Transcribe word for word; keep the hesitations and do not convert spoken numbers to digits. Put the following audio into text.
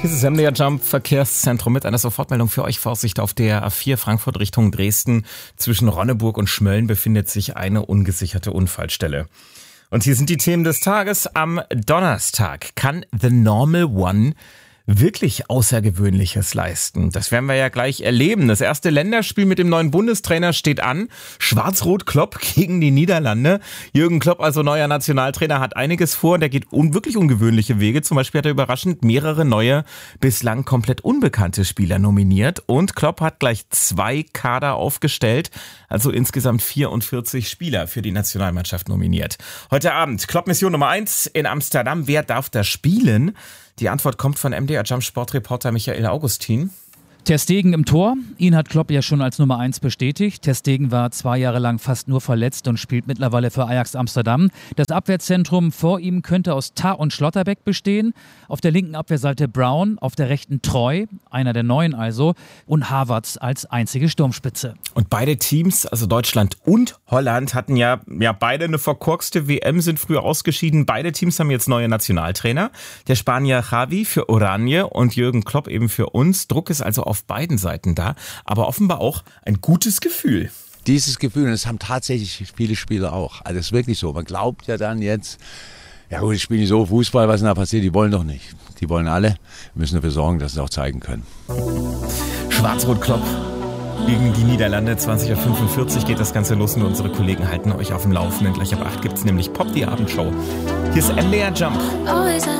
Hier ist das M D R Jump Verkehrszentrum mit einer Sofortmeldung für euch. Vorsicht auf der A vier Frankfurt Richtung Dresden. Zwischen Ronneburg und Schmölln befindet sich eine ungesicherte Unfallstelle. Und hier sind die Themen des Tages. Am Donnerstag kann The Normal One wirklich Außergewöhnliches leisten. Das werden wir ja gleich erleben. Das erste Länderspiel mit dem neuen Bundestrainer steht an. Schwarz-Rot Klopp gegen die Niederlande. Jürgen Klopp, also neuer Nationaltrainer, hat einiges vor. Der geht un- wirklich ungewöhnliche Wege. Zum Beispiel hat er überraschend mehrere neue, bislang komplett unbekannte Spieler nominiert. Und Klopp hat gleich zwei Kader aufgestellt. Also insgesamt vierundvierzig Spieler für die Nationalmannschaft nominiert. Heute Abend Klopp-Mission Nummer eins in Amsterdam. Wer darf da spielen? Die Antwort kommt von M D R Jump Sportreporter Michael Augustin. Ter Stegen im Tor. Ihn hat Klopp ja schon als Nummer eins bestätigt. Ter Stegen war zwei Jahre lang fast nur verletzt und spielt mittlerweile für Ajax Amsterdam. Das Abwehrzentrum vor ihm könnte aus Tah und Schlotterbeck bestehen. Auf der linken Abwehrseite Brown, auf der rechten Troy, einer der Neuen also, und Havertz als einzige Sturmspitze. Und beide Teams, also Deutschland und Holland, hatten ja, ja beide eine verkorkste W M, sind früher ausgeschieden. Beide Teams haben jetzt neue Nationaltrainer. Der Spanier Xavi für Oranje und Jürgen Klopp eben für uns. Druck ist also auf beiden Seiten da, aber offenbar auch ein gutes Gefühl. Dieses Gefühl, und das haben tatsächlich viele Spieler auch. Also das ist wirklich so. Man glaubt ja dann jetzt, ja gut, ich spiele nicht so Fußball, was denn da passiert? Die wollen doch nicht. Die wollen alle. Wir müssen dafür sorgen, dass sie es auch zeigen können. Schwarz-Rot Klopp gegen die Niederlande. zwanzig Uhr fünfundvierzig geht das Ganze los und unsere Kollegen halten euch auf dem Laufenden. Gleich ab acht gibt es nämlich Pop, die Abendshow. Hier ist M D R Jump.